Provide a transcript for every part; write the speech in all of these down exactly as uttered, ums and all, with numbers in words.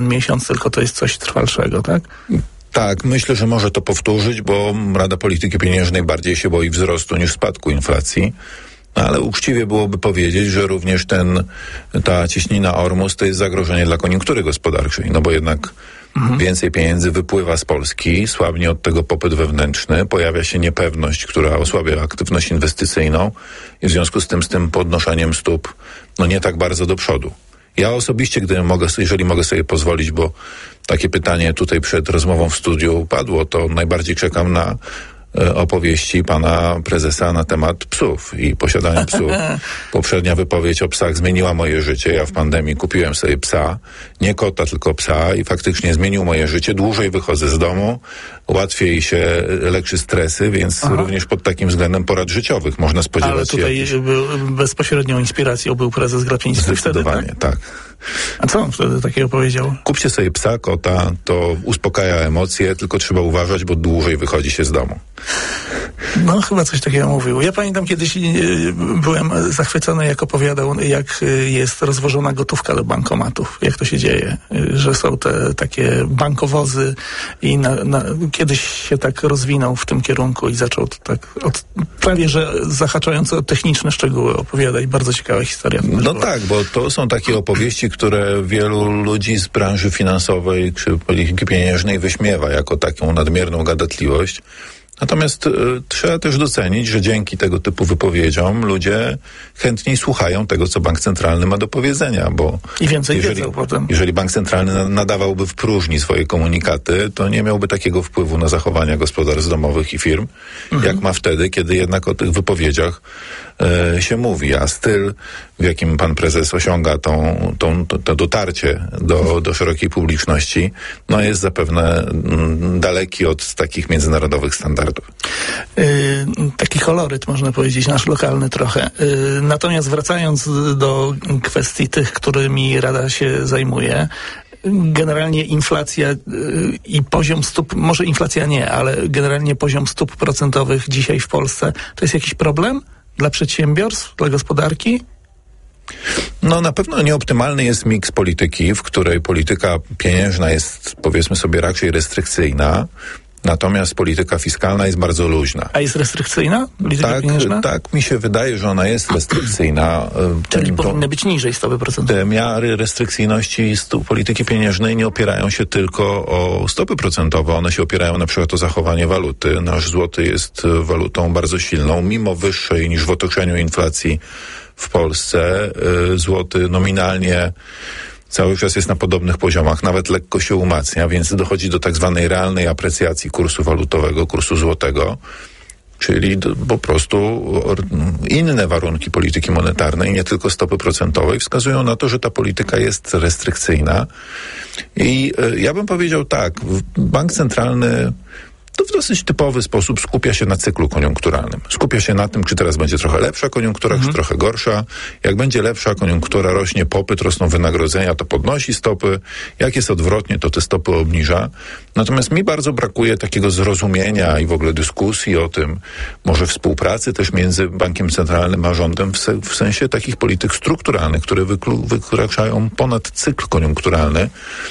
miesiąc, tylko to jest coś trwalszego, tak? Tak, myślę, że może to powtórzyć, bo Rada Polityki Pieniężnej bardziej się boi wzrostu niż spadku inflacji. Ale uczciwie byłoby powiedzieć, że również ten, ta cieśnina Ormus to jest zagrożenie dla koniunktury gospodarczej, no bo jednak mhm. więcej pieniędzy wypływa z Polski, słabnie od tego popyt wewnętrzny, pojawia się niepewność, która osłabia aktywność inwestycyjną i w związku z tym, z tym podnoszeniem stóp, no nie tak bardzo do przodu. Ja osobiście, gdy mogę, jeżeli mogę sobie pozwolić, bo takie pytanie tutaj przed rozmową w studiu padło, to najbardziej czekam na opowieści pana prezesa na temat psów i posiadania psów. Poprzednia wypowiedź o psach zmieniła moje życie. Ja w pandemii kupiłem sobie psa, nie kota, tylko psa i faktycznie zmienił moje życie. Dłużej wychodzę z domu, łatwiej się leczy stresy, więc Aha. również pod takim względem porad życiowych można spodziewać Ale tutaj jakieś... był, bezpośrednią inspiracją był prezes Glapiński wtedy, tak? tak. A co on wtedy takiego powiedział? Kupcie sobie psa, kota, to uspokaja emocje, tylko trzeba uważać, bo dłużej wychodzi się z domu. No, chyba coś takiego mówił. Ja pamiętam, kiedyś byłem zachwycony, jak opowiadał, jak jest rozwożona gotówka do bankomatów, jak to się dzieje, że są te takie bankowozy i na, na, kiedyś się tak rozwinął w tym kierunku i zaczął to tak od, prawie, że zahaczając o techniczne szczegóły opowiadać. Bardzo ciekawa historia. No była. Tak, bo to są takie opowieści, które wielu ludzi z branży finansowej czy polityki pieniężnej wyśmiewa jako taką nadmierną gadatliwość. Natomiast y, trzeba też docenić, że dzięki tego typu wypowiedziom ludzie chętniej słuchają tego, co bank centralny ma do powiedzenia, bo i więcej jeżeli, wiedzą potem. Jeżeli bank centralny nadawałby w próżni swoje komunikaty, to nie miałby takiego wpływu na zachowania gospodarstw domowych i firm, mhm. jak ma wtedy, kiedy jednak o tych wypowiedziach y, się mówi, a styl, w jakim pan prezes osiąga tą, tą, to, to dotarcie do, do szerokiej publiczności, no jest zapewne mm, daleki od takich międzynarodowych standardów. Yy, taki koloryt, można powiedzieć, nasz lokalny trochę. Yy, natomiast wracając do kwestii tych, którymi Rada się zajmuje, generalnie inflacja yy, i poziom stóp, może inflacja nie, ale generalnie poziom stóp procentowych dzisiaj w Polsce, to jest jakiś problem dla przedsiębiorstw, dla gospodarki? No na pewno nieoptymalny jest miks polityki, w której polityka pieniężna jest, powiedzmy sobie, raczej restrykcyjna, natomiast polityka fiskalna jest bardzo luźna. A jest restrykcyjna polityka tak, pieniężna? Tak, mi się wydaje, że ona jest restrykcyjna. Czyli Ten, powinny być niżej stopy procentowe. Te miary restrykcyjności stóp polityki pieniężnej nie opierają się tylko o stopy procentowe, one się opierają na przykład o zachowanie waluty. Nasz złoty jest walutą bardzo silną, mimo wyższej niż w otoczeniu inflacji w Polsce. Złoty nominalnie cały czas jest na podobnych poziomach, nawet lekko się umacnia, więc dochodzi do tak zwanej realnej aprecjacji kursu walutowego, kursu złotego, czyli do, po prostu or, inne warunki polityki monetarnej, nie tylko stopy procentowej, wskazują na to, że ta polityka jest restrykcyjna. I y, ja bym powiedział tak, bank centralny to w dosyć typowy sposób skupia się na cyklu koniunkturalnym. Skupia się na tym, czy teraz będzie trochę lepsza koniunktura, mhm. czy trochę gorsza. Jak będzie lepsza koniunktura, rośnie popyt, rosną wynagrodzenia, to podnosi stopy. Jak jest odwrotnie, to te stopy obniża. Natomiast mi bardzo brakuje takiego zrozumienia i w ogóle dyskusji o tym, może współpracy też między bankiem centralnym a rządem w, se, w sensie takich polityk strukturalnych, które wyklu, wykraczają ponad cykl koniunkturalny,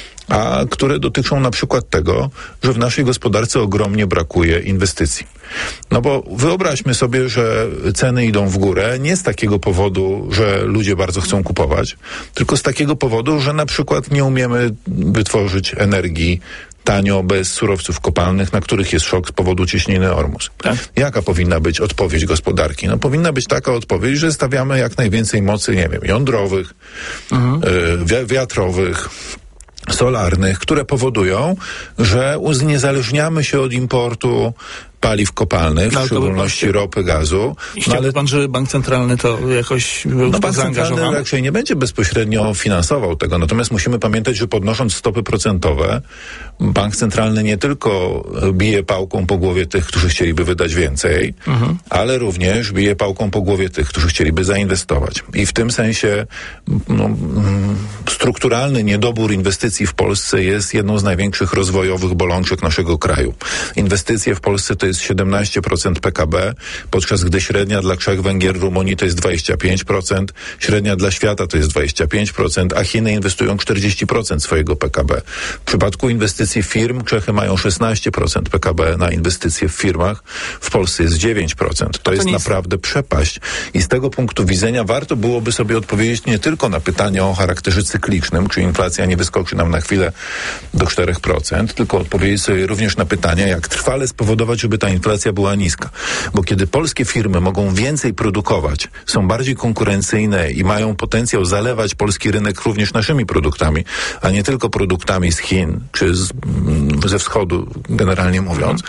a które dotyczą na przykład tego, że w naszej gospodarce ogromnie brakuje inwestycji. No bo wyobraźmy sobie, że ceny idą w górę nie z takiego powodu, że ludzie bardzo chcą kupować, tylko z takiego powodu, że na przykład nie umiemy wytworzyć energii tanio, bez surowców kopalnych, na których jest szok z powodu cieśniny Ormus. Tak. Jaka powinna być odpowiedź gospodarki? No powinna być taka odpowiedź, że stawiamy jak najwięcej mocy, nie wiem, jądrowych, mhm. y, wi- wiatrowych, solarnych, które powodują, że uzniezależniamy się od importu paliw kopalnych, w szczególności ropy, gazu. I chciałby no, ale pan, żeby bank centralny to jakoś był no, bank centralny raczej nie będzie bezpośrednio finansował tego, natomiast musimy pamiętać, że podnosząc stopy procentowe, bank centralny nie tylko bije pałką po głowie tych, którzy chcieliby wydać więcej, mhm. ale również bije pałką po głowie tych, którzy chcieliby zainwestować. I w tym sensie no, strukturalny niedobór inwestycji w Polsce jest jedną z największych rozwojowych bolączek naszego kraju. Inwestycje w Polsce to jest siedemnaście procent P K B, podczas gdy średnia dla Czech, Węgier, Rumunii to jest dwadzieścia pięć procent, średnia dla świata to jest dwadzieścia pięć procent, a Chiny inwestują czterdzieści procent swojego P K B. W przypadku inwestycji firm Czechy mają szesnaście procent P K B na inwestycje w firmach, w Polsce jest dziewięć procent. To, to jest naprawdę jest... przepaść i z tego punktu widzenia warto byłoby sobie odpowiedzieć nie tylko na pytanie o charakterze cyklicznym, czy inflacja nie wyskoczy nam na chwilę do czterech procent, tylko odpowiedzieć sobie również na pytanie, jak trwale spowodować, żeby ta inflacja była niska. Bo kiedy polskie firmy mogą więcej produkować, są bardziej konkurencyjne i mają potencjał zalewać polski rynek również naszymi produktami, a nie tylko produktami z Chin, czy z, ze wschodu, generalnie mówiąc,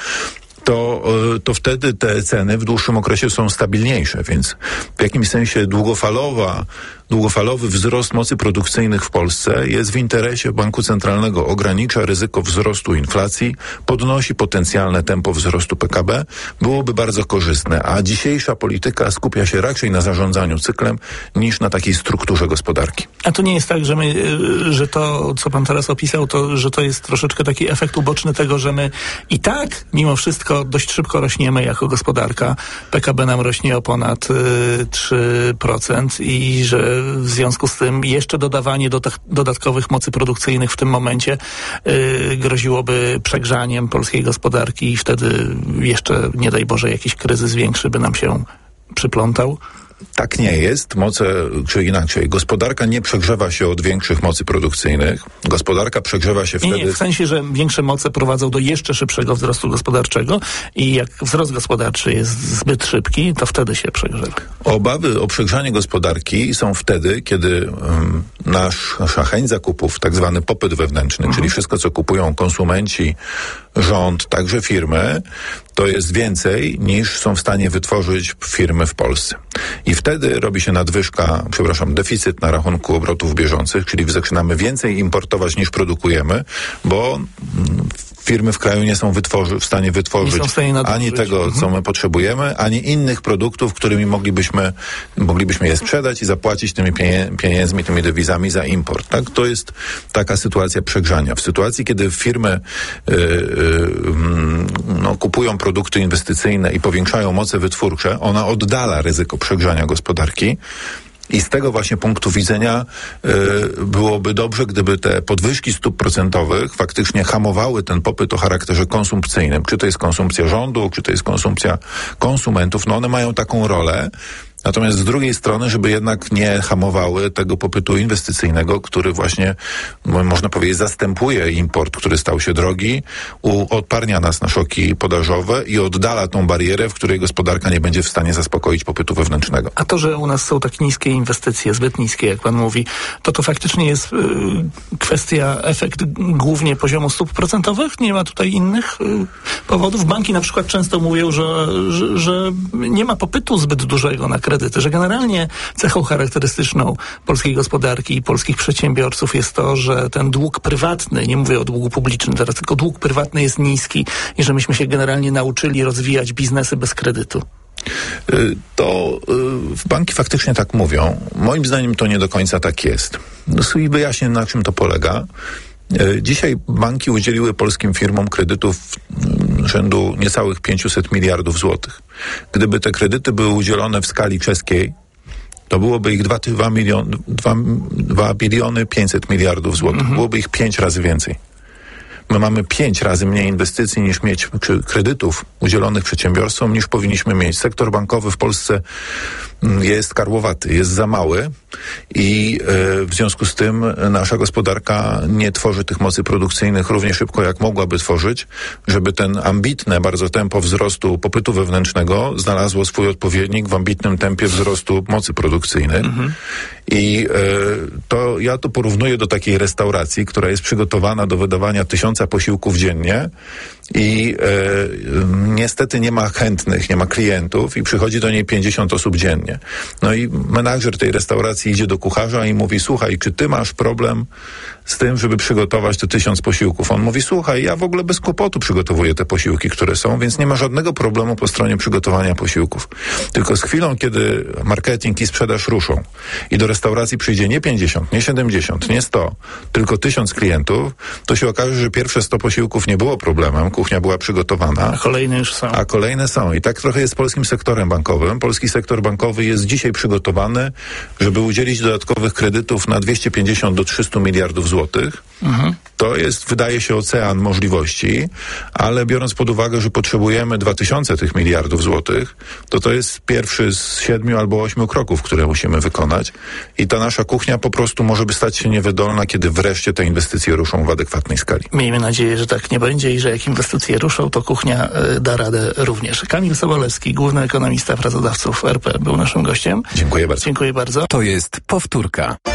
to, to wtedy te ceny w dłuższym okresie są stabilniejsze, więc w jakimś sensie długofalowa Długofalowy wzrost mocy produkcyjnych w Polsce jest w interesie Banku Centralnego, ogranicza ryzyko wzrostu inflacji, podnosi potencjalne tempo wzrostu P K B, byłoby bardzo korzystne, a dzisiejsza polityka skupia się raczej na zarządzaniu cyklem niż na takiej strukturze gospodarki. A to nie jest tak, że my, że to, co pan teraz opisał, to, że to jest troszeczkę taki efekt uboczny tego, że my i tak, mimo wszystko, dość szybko rośniemy jako gospodarka. P K B nam rośnie o ponad y, trzy procent i że w związku z tym jeszcze dodawanie do dodatkowych mocy produkcyjnych w tym momencie yy, groziłoby przegrzaniem polskiej gospodarki i wtedy jeszcze, nie daj Boże, jakiś kryzys większy by nam się przyplątał. Tak nie jest. Moce, czy inaczej, gospodarka nie przegrzewa się od większych mocy produkcyjnych. Gospodarka przegrzewa się wtedy... Nie, nie, w sensie, że większe moce prowadzą do jeszcze szybszego wzrostu gospodarczego i jak wzrost gospodarczy jest zbyt szybki, to wtedy się przegrzewa. Obawy o przegrzanie gospodarki są wtedy, kiedy um, nasz, nasza chęć zakupów, tak zwany popyt wewnętrzny, mhm. czyli wszystko, co kupują konsumenci, rząd, także firmy, to jest więcej niż są w stanie wytworzyć firmy w Polsce. I wtedy robi się nadwyżka, przepraszam, deficyt na rachunku obrotów bieżących, czyli zaczynamy więcej importować niż produkujemy, bo firmy w kraju nie są wytworzy, w stanie wytworzyć w stanie ani tego, mhm. co my potrzebujemy, ani innych produktów, którymi moglibyśmy, moglibyśmy je sprzedać i zapłacić tymi pieniędzmi, tymi dewizami za import. Tak? To jest taka sytuacja przegrzania. W sytuacji, kiedy firmy yy, yy, no, kupują produkty inwestycyjne i powiększają moce wytwórcze, ona oddala ryzyko przegrzania gospodarki. I z tego właśnie punktu widzenia y, byłoby dobrze, gdyby te podwyżki stóp procentowych faktycznie hamowały ten popyt o charakterze konsumpcyjnym. Czy to jest konsumpcja rządu, czy to jest konsumpcja konsumentów, no one mają taką rolę. Natomiast z drugiej strony, żeby jednak nie hamowały tego popytu inwestycyjnego, który właśnie, można powiedzieć, zastępuje import, który stał się drogi, u, odparnia nas na szoki podażowe i oddala tą barierę, w której gospodarka nie będzie w stanie zaspokoić popytu wewnętrznego. A to, że u nas są tak niskie inwestycje, zbyt niskie, jak pan mówi, to to faktycznie jest y, kwestia, efekt głównie poziomu stóp procentowych? Nie ma tutaj innych y, powodów? Banki na przykład często mówią, że, że, że nie ma popytu zbyt dużego na kredyty, że generalnie cechą charakterystyczną polskiej gospodarki i polskich przedsiębiorców jest to, że ten dług prywatny, nie mówię o długu publicznym teraz, tylko dług prywatny jest niski i że myśmy się generalnie nauczyli rozwijać biznesy bez kredytu. To y, banki faktycznie tak mówią. Moim zdaniem to nie do końca tak jest. No i wyjaśnię, na czym to polega. Dzisiaj banki udzieliły polskim firmom kredytów rzędu niecałych pięćset miliardów złotych. Gdyby te kredyty były udzielone w skali czeskiej, to byłoby ich dwa biliony pięćset miliardów złotych. Mhm. Byłoby ich pięć razy więcej. My mamy pięć razy mniej inwestycji niż mieć, czy kredytów udzielonych przedsiębiorstwom niż powinniśmy mieć. Sektor bankowy w Polsce jest karłowaty, jest za mały i e, w związku z tym nasza gospodarka nie tworzy tych mocy produkcyjnych równie szybko, jak mogłaby tworzyć, żeby ten ambitne bardzo tempo wzrostu popytu wewnętrznego znalazło swój odpowiednik w ambitnym tempie wzrostu mocy produkcyjnych. Mhm. I e, to ja to porównuję do takiej restauracji, która jest przygotowana do wydawania tysiąca posiłków dziennie i e, niestety nie ma chętnych, nie ma klientów i przychodzi do niej pięćdziesiąt osób dziennie. No i menadżer tej restauracji idzie do kucharza i mówi: słuchaj, czy ty masz problem z tym, żeby przygotować te tysiąc posiłków? On mówi: słuchaj, ja w ogóle bez kłopotu przygotowuję te posiłki, które są, więc nie ma żadnego problemu po stronie przygotowania posiłków. Tylko z chwilą, kiedy marketing i sprzedaż ruszą i do restauracji przyjdzie nie pięćdziesiąt, nie siedemdziesiąt, nie sto, tylko tysiąc klientów, to się okaże, że pierwsze sto posiłków nie było problemem. kuchnia była przygotowana. A kolejne już są. A kolejne są. I tak trochę jest z polskim sektorem bankowym. Polski sektor bankowy jest dzisiaj przygotowany, żeby udzielić dodatkowych kredytów na dwieście pięćdziesiąt do trzystu miliardów złotych. Mhm. To jest, wydaje się, ocean możliwości, ale biorąc pod uwagę, że potrzebujemy dwa tysiące tych miliardów złotych, to to jest pierwszy z siedmiu albo ośmiu kroków, które musimy wykonać. I ta nasza kuchnia po prostu może by stać się niewydolna, kiedy wreszcie te inwestycje ruszą w adekwatnej skali. Miejmy nadzieję, że tak nie będzie i że jak inwestycje ruszą, to kuchnia y, da radę również. Kamil Sobolewski, główny ekonomista pracodawców R P, był naszym gościem. Dziękuję bardzo. Dziękuję bardzo. To jest powtórka.